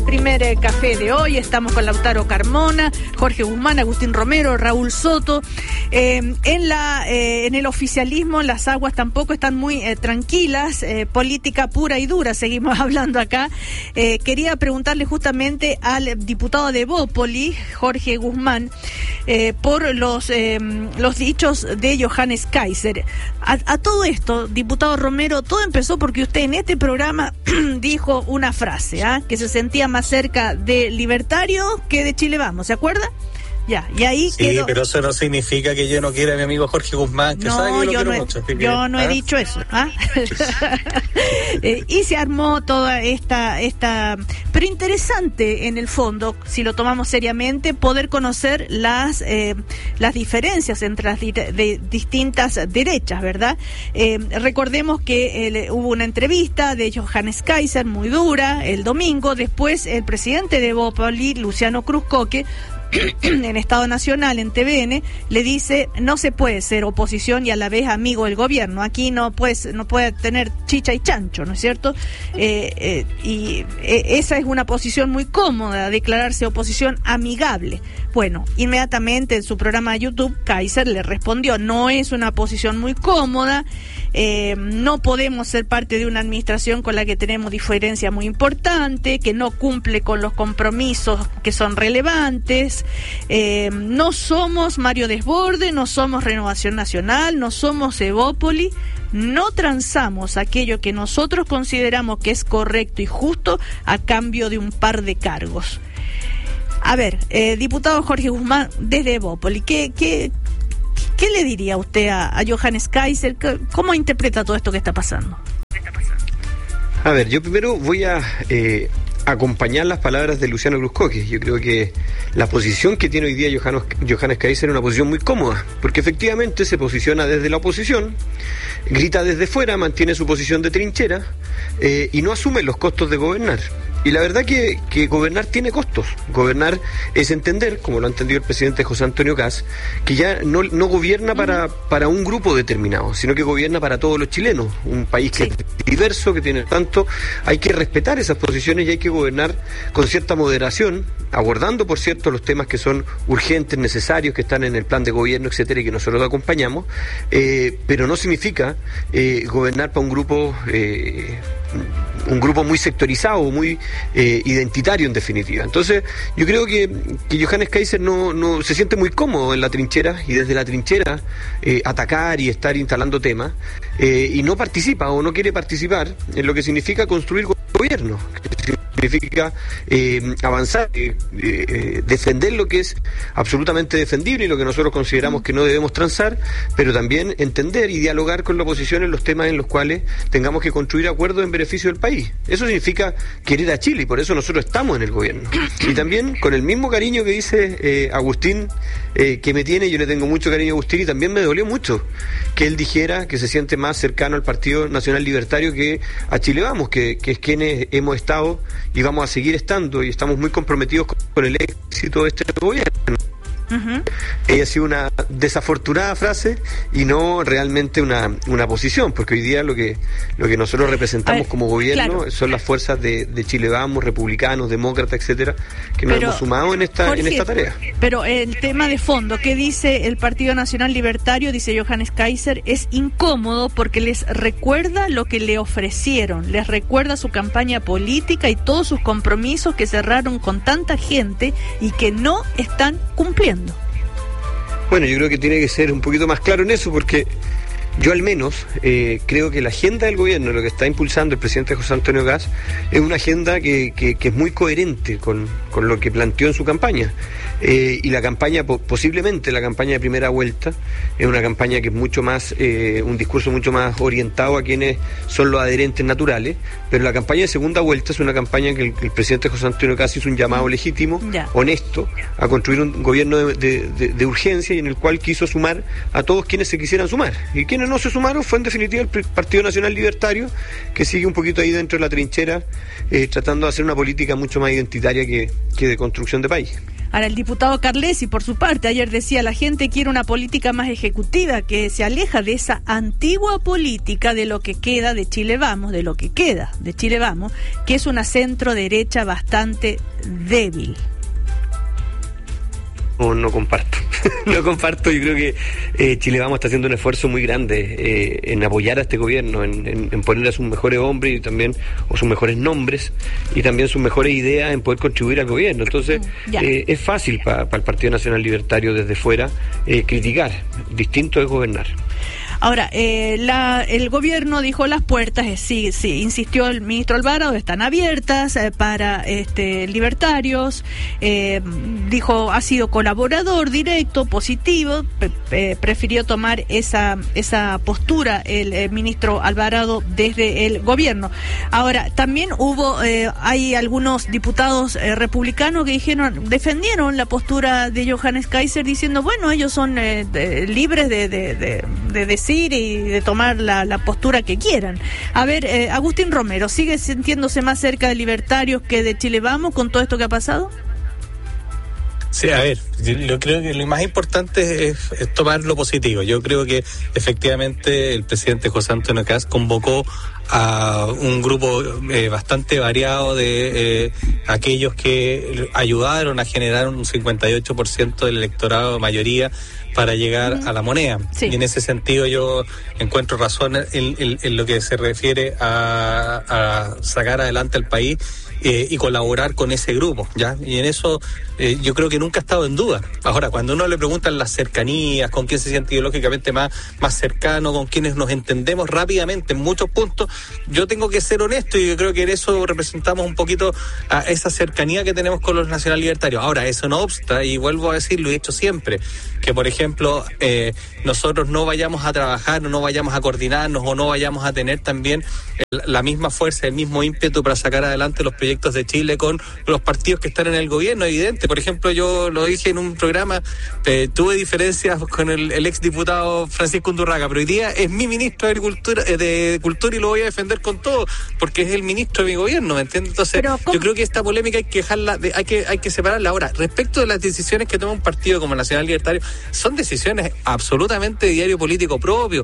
Primer café de hoy, estamos con Lautaro Carmona, Jorge Guzmán, Agustín Romero, Raúl Soto. En el oficialismo las aguas tampoco están muy tranquilas, política pura y dura, seguimos hablando acá. Quería preguntarle justamente al diputado de Evópoli, Jorge Guzmán, por los dichos de Johannes Kaiser. A todo esto, diputado Romero, todo empezó porque usted en este programa dijo una frase, que se sentía más cerca de Libertario que de Chile Vamos, ¿se acuerda? Ya, y ahí sí, quedó. Pero eso no significa que yo no quiera a mi amigo Jorge Guzmán, que sabe que lo quiero mucho. Yo no he dicho eso. Y se armó toda esta... Pero interesante, en el fondo, si lo tomamos seriamente, poder conocer las diferencias entre las distintas derechas, ¿verdad? Recordemos que hubo una entrevista de Johannes Kaiser muy dura el domingo. Después el presidente de Evópoli, Luciano Cruzcoque, en Estado Nacional, en TVN, le dice: no se puede ser oposición y a la vez amigo del gobierno. Aquí no puede tener chicha y chancho, ¿no es cierto? Esa es una posición muy cómoda, declararse oposición amigable. Bueno, inmediatamente en su programa de YouTube, Kaiser le respondió: no es una posición muy cómoda, no podemos ser parte de una administración con la que tenemos diferencia muy importante, que no cumple con los compromisos que son relevantes. No somos Mario Desborde, no somos Renovación Nacional, no somos Evópoli, no transamos aquello que nosotros consideramos que es correcto y justo a cambio de un par de cargos. A ver, diputado Jorge Guzmán, desde Evópoli, ¿qué le diría usted a Johannes Kaiser? ¿Cómo interpreta todo esto que está pasando? A ver, yo primero voy a acompañar las palabras de Luciano Cruzcoque. Yo creo que la posición que tiene hoy día Johannes Kaiser es una posición muy cómoda, porque efectivamente se posiciona desde la oposición, grita desde fuera, mantiene su posición de trinchera y no asume los costos de gobernar. Y la verdad que gobernar tiene costos. Gobernar es entender, como lo ha entendido el presidente José Antonio Kast, que ya no gobierna para un grupo determinado, sino que gobierna para todos los chilenos. Un país que es diverso, que tiene tanto. Hay que respetar esas posiciones y hay que gobernar con cierta moderación, abordando, por cierto, los temas que son urgentes, necesarios, que están en el plan de gobierno, etcétera, y que nosotros lo acompañamos. Pero no significa gobernar para un grupo muy sectorizado, muy identitario en definitiva. Entonces yo creo que Johannes Kaiser no se siente muy cómodo en la trinchera, y desde la trinchera atacar y estar instalando temas, y no participa o no quiere participar en lo que significa construir gobierno, que significa avanzar, defender lo que es absolutamente defendible y lo que nosotros consideramos que no debemos transar, pero también entender y dialogar con la oposición en los temas en los cuales tengamos que construir acuerdos en beneficio del país. Eso significa querer a Chile, y por eso nosotros estamos en el gobierno. Y también con el mismo cariño que dice Agustín, que me tiene, yo le tengo mucho cariño a Agustín, y también me dolió mucho que él dijera que se siente más cercano al Partido Nacional Libertario que a Chile Vamos, que es quienes hemos estado y vamos a seguir estando, y estamos muy comprometidos con el éxito de este gobierno. Ha sido una desafortunada frase y no realmente una posición, porque hoy día lo que nosotros representamos como gobierno son las fuerzas de Chile Vamos, republicanos, demócratas, etcétera, que nos hemos sumado en esta tarea. Pero el tema de fondo, ¿qué dice el Partido Nacional Libertario? Dice Johannes Kaiser: es incómodo porque les recuerda lo que le ofrecieron, les recuerda su campaña política y todos sus compromisos que cerraron con tanta gente y que no están cumpliendo. Bueno, yo creo que tiene que ser un poquito más claro en eso, porque yo al menos creo que la agenda del gobierno, lo que está impulsando el presidente José Antonio Kast, es una agenda que es muy coherente con lo que planteó en su campaña. Y la campaña, posiblemente la campaña de primera vuelta, es una campaña que es mucho más, un discurso mucho más orientado a quienes son los adherentes naturales, pero la campaña de segunda vuelta es una campaña que el presidente José Antonio Kast hizo un llamado legítimo, honesto, a construir un gobierno de urgencia, y en el cual quiso sumar a todos quienes se quisieran sumar. Y quienes no se sumaron fue en definitiva el Partido Nacional Libertario, que sigue un poquito ahí dentro de la trinchera, tratando de hacer una política mucho más identitaria que de construcción de país. Ahora, el diputado Carlesi, por su parte, ayer decía, la gente quiere una política más ejecutiva que se aleja de esa antigua política de lo que queda de Chile Vamos, que es una centro derecha bastante débil. No comparto. No comparto. Yo creo que Chile Vamos está haciendo un esfuerzo muy grande en apoyar a este gobierno, en poner a sus mejores hombres y también, o sus mejores nombres, y también sus mejores ideas en poder contribuir al gobierno. Entonces, es fácil para el Partido Nacional Libertario desde fuera criticar. Distinto es gobernar. Ahora, el gobierno dijo las puertas, sí, insistió el ministro Alvarado, están abiertas para libertarios, dijo ha sido colaborador directo, positivo, prefirió tomar esa postura el ministro Alvarado desde el gobierno. Ahora, también hay algunos diputados republicanos que defendieron la postura de Johannes Kaiser diciendo, bueno, ellos son libres de decir y de tomar la postura que quieran. A ver, Agustín Romero, ¿sigue sintiéndose más cerca de libertarios que de Chile Vamos con todo esto que ha pasado? Sí, a ver, yo creo que lo más importante es tomar lo positivo. Yo creo que efectivamente el presidente José Antonio Kast convocó a un grupo bastante variado de aquellos que ayudaron a generar un 58% del electorado, mayoría, para llegar a la moneda. Sí. Y en ese sentido yo encuentro razón en lo que se refiere a sacar adelante al país y colaborar con ese grupo, ¿ya? Y en eso yo creo que nunca ha estado en duda. Ahora, cuando uno le preguntan las cercanías, con quién se siente ideológicamente más cercano, con quienes nos entendemos rápidamente en muchos puntos, yo tengo que ser honesto y yo creo que en eso representamos un poquito a esa cercanía que tenemos con los nacional libertarios. Ahora, eso no obsta, y vuelvo a decir, lo he dicho siempre, que por ejemplo nosotros no vayamos a trabajar, no vayamos a coordinarnos o no vayamos a tener también la misma fuerza, el mismo ímpetu para sacar adelante los proyectos de Chile con los partidos que están en el gobierno, evidente. Por ejemplo, yo lo dije en un programa, tuve diferencias con el exdiputado Francisco Undurraga, pero hoy día es mi ministro de Cultura y lo voy a defender con todo, porque es el ministro de mi gobierno, ¿me entiendes? Entonces, yo creo que esta polémica hay que dejarla, hay que separarla. Ahora, respecto de las decisiones que toma un partido como el Nacional Libertario, son decisiones absolutamente de diario político propio.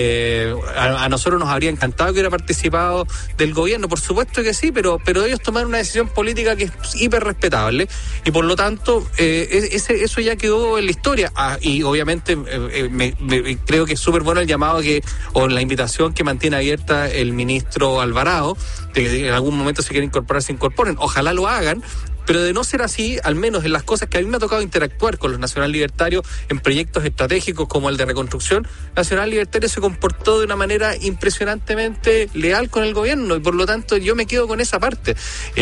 A nosotros nos habría encantado que hubiera participado del gobierno, por supuesto que sí, pero ellos tomaron una decisión política que es hiper respetable y por lo tanto eso ya quedó en la historia. Y obviamente creo que es súper bueno el llamado o la invitación que mantiene abierta el ministro Alvarado, de que en algún momento se quieren incorporar, se incorporen, ojalá lo hagan. Pero de no ser así, al menos en las cosas que a mí me ha tocado interactuar con los nacional libertarios en proyectos estratégicos como el de reconstrucción, Nacional Libertario se comportó de una manera impresionantemente leal con el gobierno y por lo tanto yo me quedo con esa parte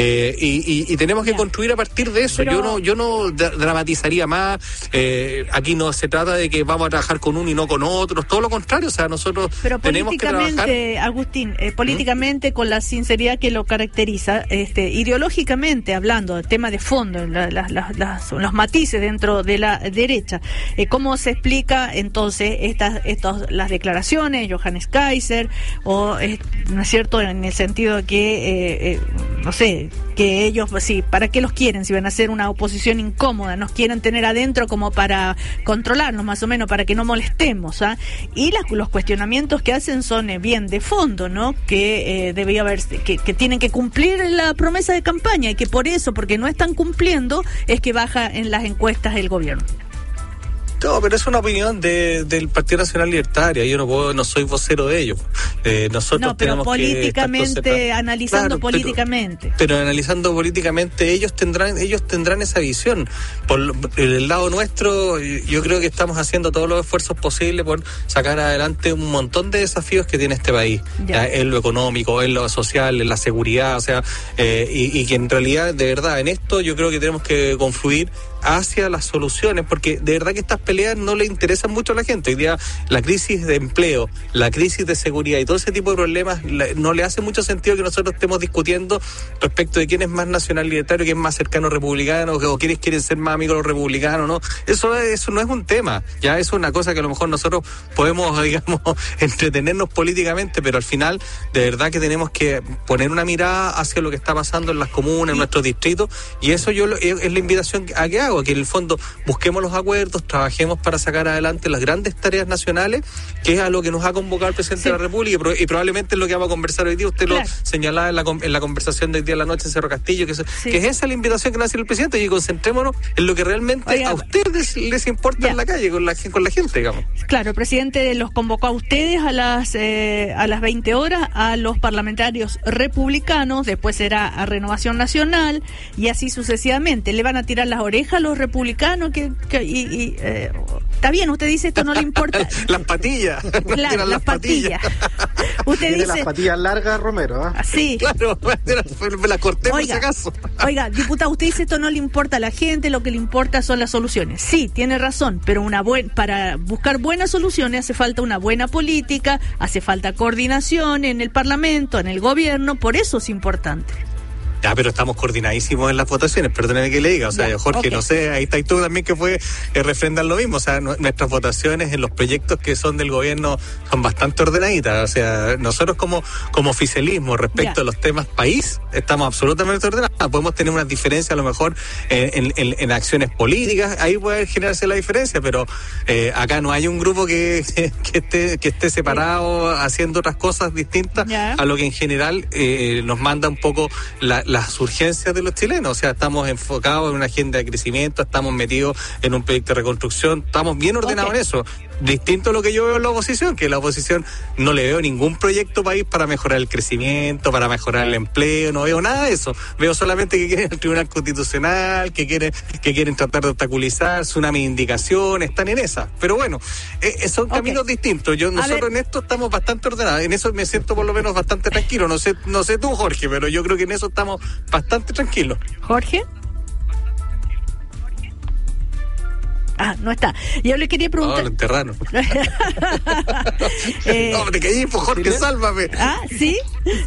y tenemos que construir a partir de eso. Pero yo no dramatizaría más. Aquí no se trata de que vamos a trabajar con uno y no con otros, todo lo contrario, o sea, nosotros tenemos que trabajar. Agustín, políticamente, con la sinceridad que lo caracteriza, ideológicamente hablando, tema de fondo, los matices dentro de la derecha. ¿Cómo se explica entonces las declaraciones, Johannes Kaiser, o no es cierto, en el sentido de que, no sé, que ellos, sí, ¿para qué los quieren? Si van a hacer una oposición incómoda, nos quieren tener adentro como para controlarnos más o menos, para que no molestemos, ¿ah? Y los cuestionamientos que hacen son bien de fondo, ¿no? Que debía haber, que tienen que cumplir la promesa de campaña y que por eso, porque no están cumpliendo, es que baja en las encuestas el gobierno. No, pero es una opinión del Partido Nacional Libertario. Yo no soy vocero de ellos. Nosotros pero políticamente, analizando políticamente. Pero analizando políticamente, ellos tendrán esa visión. Por el lado nuestro, yo creo que estamos haciendo todos los esfuerzos posibles por sacar adelante un montón de desafíos que tiene este país. En lo económico, en lo social, en la seguridad, o sea, y que en realidad, de verdad, en esto yo creo que tenemos que confluir hacia las soluciones, porque de verdad que estas peleas no le interesan mucho a la gente. Hoy día la crisis de empleo, la crisis de seguridad y todo ese tipo de problemas, no le hace mucho sentido que nosotros estemos discutiendo respecto de quién es más nacional libertario, quién es más cercano a republicano, o quiénes quieren ser más amigos de los republicanos, ¿no? Eso no es un tema, ya eso es una cosa que a lo mejor nosotros podemos, digamos, entretenernos políticamente, pero al final, de verdad que tenemos que poner una mirada hacia lo que está pasando en las comunas, en nuestros distritos, y eso es la invitación a que hago, que en el fondo busquemos los acuerdos, trabajemos para sacar adelante las grandes tareas nacionales, que es a lo que nos ha convocado el presidente de la República, y probablemente es lo que vamos a conversar hoy día. Usted lo señalaba en la conversación de hoy día de la noche en Cerro Castillo, que es esa la invitación que nos hace el presidente, y concentrémonos en lo que realmente a ustedes les importa en la calle, con la gente, digamos. Claro, el presidente los convocó a ustedes a las 20 horas, a los parlamentarios republicanos, después será a Renovación Nacional, y así sucesivamente. Le van a tirar las orejas a los republicanos, está bien, usted dice esto no le importa. Las patillas. Claro, las patillas. Usted dice las patillas largas, Romero, ¿eh? Sí. Claro, me la corté por si acaso. Oiga, diputado, usted dice esto no le importa a la gente, lo que le importa son las soluciones. Sí, tiene razón, pero para buscar buenas soluciones hace falta una buena política, hace falta coordinación en el Parlamento, en el gobierno, por eso es importante. Ya, pero estamos coordinadísimos en las votaciones, perdóneme que le diga, o sea, Jorge, no sé, ahí está y tú también que puede refrendar lo mismo, o sea, nuestras votaciones en los proyectos que son del gobierno son bastante ordenaditas, o sea, nosotros como oficialismo respecto a los temas país, estamos absolutamente ordenados, podemos tener unas diferencias a lo mejor en acciones políticas, ahí puede generarse la diferencia, pero acá no hay un grupo que esté separado haciendo otras cosas distintas a lo que en general nos manda un poco las urgencias de los chilenos, o sea, estamos enfocados en una agenda de crecimiento, estamos metidos en un proyecto de reconstrucción, estamos bien ordenados en eso. Distinto a lo que yo veo en la oposición, que en la oposición no le veo ningún proyecto país para mejorar el crecimiento, para mejorar el empleo, no veo nada de eso. Veo solamente que quieren el Tribunal Constitucional, que quieren tratar de obstaculizar, tsunami de indicaciones, están en esa. Pero bueno, son caminos distintos. Nosotros en esto estamos bastante ordenados, en eso me siento por lo menos bastante tranquilo. No sé tú, Jorge, pero yo creo que en eso estamos bastante tranquilos. ¿Jorge? No está. Yo le quería preguntar. No, Terrano. No, te caí, Jorge, ¿sí? sálvame. ¿Sí?